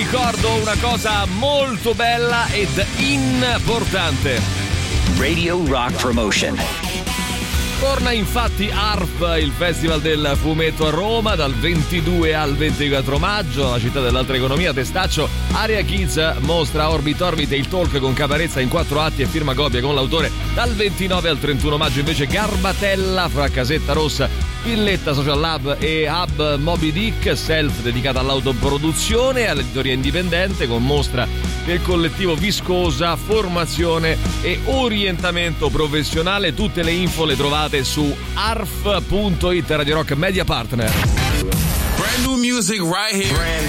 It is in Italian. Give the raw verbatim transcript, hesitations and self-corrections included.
ricordo una cosa molto bella ed importante. Radio Rock Promotion. Torna infatti A R F, il Festival del Fumetto a Roma, dal ventidue al ventiquattro maggio, la città dell'altra economia. Testaccio, Area Kids mostra Orbit Orbit e il talk con Caparezza in quattro atti e firma copia con l'autore. Dal ventinove al trentuno maggio invece Garbatella fra Casetta Rossa, Villetta Social Lab e Hub Moby Dick, Self dedicata all'autoproduzione e all'editoria indipendente, con mostra del collettivo Viscosa, formazione e orientamento professionale. Tutte le info le trovate su arf punto it. Radio Rock Media Partner. Brand new music right here. Brand